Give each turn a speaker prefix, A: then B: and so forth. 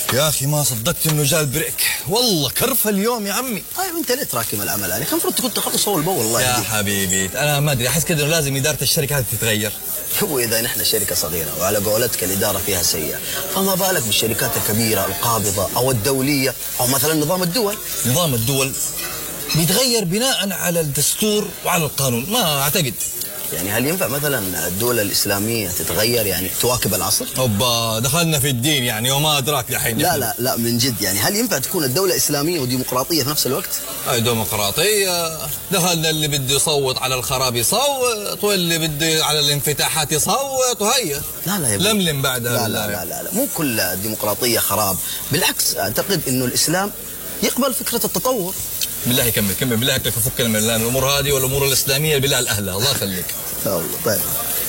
A: يا اخي ما صدقت انه جاء البريك، والله كرفه اليوم يا عمي.
B: طيب انت ليه تراكم العمل عليك؟ المفروض كنت تخلص اول باول. الله
A: يا
B: يهديك
A: حبيبي انا ما ادري، احس كذا انه لازم اداره الشركه هذه تتغير.
B: هو اذا نحن شركه صغيره وعلى قولتك الاداره فيها سيئه، فما بالك بالشركات الكبيره القابضه او الدوليه او مثلا نظام الدول؟
A: نظام الدول بيتغير بناء على الدستور وعلى القانون، ما اعتقد.
B: يعني هل ينفع مثلا الدول الاسلاميه تتغير يعني تواكب العصر؟
A: اوبا دخلنا في الدين يعني وما ادراك دحين.
B: لا من جد، يعني هل ينفع تكون الدوله اسلاميه وديمقراطيه في نفس الوقت؟
A: اي ديمقراطيه، دخلنا اللي بده يصوت على الخراب يصوت، واللي بده على الانفتاحات يصوت، وهيا
B: لا يا
A: لملم بعدها.
B: لا مو كل الديمقراطيه خراب، بالعكس اعتقد انه الاسلام يقبل فكره التطور.
A: بالله كمل بالله، فكنا من الامور هذه والامور الاسلاميه بالله الاهله، الله يخليك.
B: لا والله طيب.